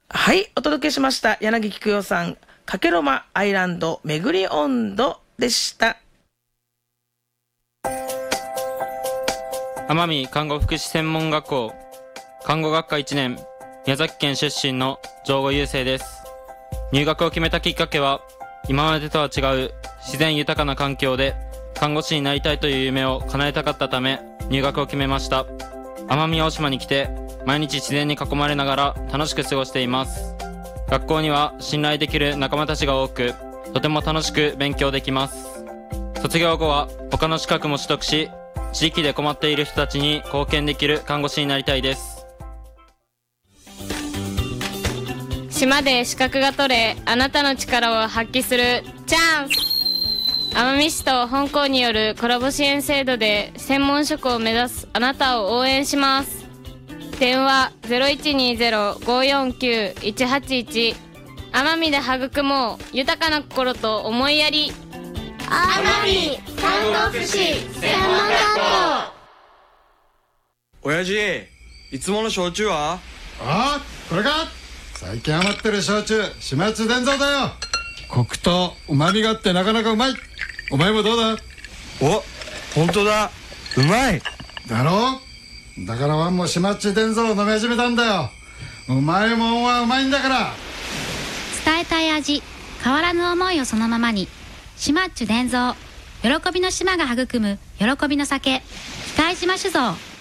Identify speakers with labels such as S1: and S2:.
S1: はい、お届けしました柳菊代さん、かけろまアイランド巡り温度でした。
S2: 奄美看護福祉専門学校看護学科1年、宮崎県出身の城後雄生です。入学を決めたきっかけは、今までとは違う自然豊かな環境で看護師になりたいという夢を叶えたかったため入学を決めました。奄美大島に来て毎日自然に囲まれながら楽しく過ごしています。学校には信頼できる仲間たちが多く、とても楽しく勉強できます。卒業後は他の資格も取得し、地域で困っている人たちに貢献できる看護師になりたいです。
S3: 島で資格が取れ、あなたの力を発揮するチャンス。奄美市と本校によるコラボ支援制度で専門職を目指すあなたを応援します。電話 0120-549-181。 奄美で育もう豊かな心と思いやり。
S4: 奄美看護福祉専門学校。
S5: 親父、いつもの焼酎は？
S6: ああ、これか。最近余ってる焼酎、島津伝蔵だよ。コクと旨味があってなかなかうまい。お前もどうだ？
S5: お、本当だ、うまい
S6: だろう。だからワンも島津伝蔵を飲み始めたんだよ。うまいもんはうまいんだから。
S7: 伝えたい味、変わらぬ思いをそのままに。島津伝蔵、喜びの島が育む喜びの酒、機械島酒造。